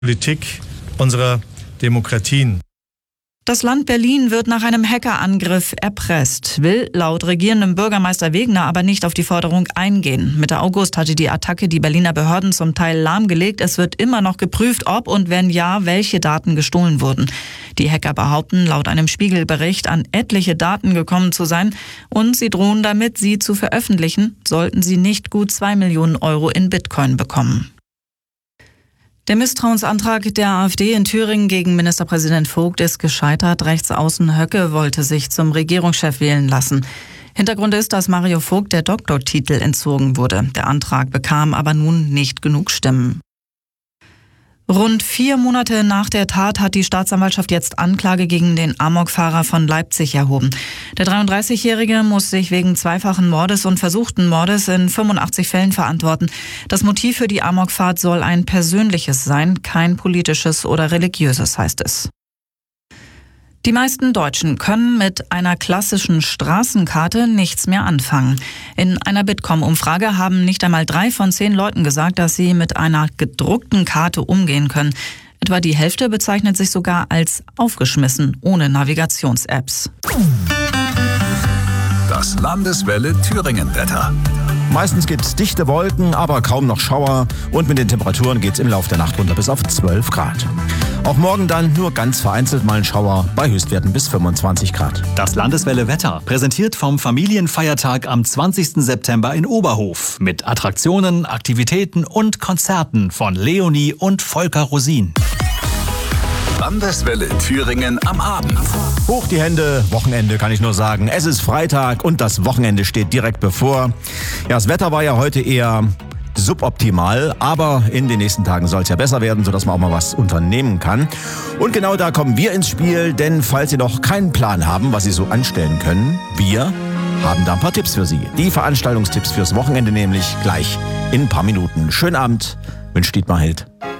Politik unserer Demokratien. Das Land Berlin wird nach einem Hackerangriff erpresst, will laut regierendem Bürgermeister Wegner aber nicht auf die Forderung eingehen. Mitte August hatte die Attacke die Berliner Behörden zum Teil lahmgelegt. Es wird immer noch geprüft, ob und wenn ja, welche Daten gestohlen wurden. Die Hacker behaupten, laut einem Spiegelbericht an etliche Daten gekommen zu sein und sie drohen damit, sie zu veröffentlichen, sollten sie nicht gut 2 Millionen Euro in Bitcoin bekommen. Der Misstrauensantrag der AfD in Thüringen gegen Ministerpräsident Vogt ist gescheitert. Rechtsaußen Höcke wollte sich zum Regierungschef wählen lassen. Hintergrund ist, dass Mario Vogt der Doktortitel entzogen wurde. Der Antrag bekam aber nun nicht genug Stimmen. Rund 4 Monate nach der Tat hat die Staatsanwaltschaft jetzt Anklage gegen den Amokfahrer von Leipzig erhoben. Der 33-Jährige muss sich wegen zweifachen Mordes und versuchten Mordes in 85 Fällen verantworten. Das Motiv für die Amokfahrt soll ein persönliches sein, kein politisches oder religiöses, heißt es. Die meisten Deutschen können mit einer klassischen Straßenkarte nichts mehr anfangen. In einer Bitkom-Umfrage haben nicht einmal 3 von 10 Leuten gesagt, dass sie mit einer gedruckten Karte umgehen können. Etwa die Hälfte bezeichnet sich sogar als aufgeschmissen, ohne Navigations-Apps. Das Landeswelle Thüringen-Wetter. Meistens gibt es dichte Wolken, aber kaum noch Schauer. Und mit den Temperaturen geht es im Laufe der Nacht runter bis auf 12 Grad. Auch morgen dann nur ganz vereinzelt mal ein Schauer bei Höchstwerten bis 25 Grad. Das Landeswelle Wetter, präsentiert vom Familienfeiertag am 20. September in Oberhof. Mit Attraktionen, Aktivitäten und Konzerten von Leonie und Volker Rosin. Landeswelle Thüringen am Abend. Hoch die Hände, Wochenende kann ich nur sagen. Es ist Freitag und das Wochenende steht direkt bevor. Ja, das Wetter war ja heute eher suboptimal, aber in den nächsten Tagen soll es ja besser werden, sodass man auch mal was unternehmen kann. Und genau da kommen wir ins Spiel, denn falls Sie noch keinen Plan haben, was Sie so anstellen können, wir haben da ein paar Tipps für Sie. Die Veranstaltungstipps fürs Wochenende nämlich gleich in ein paar Minuten. Schönen Abend, wünscht Dietmar Held.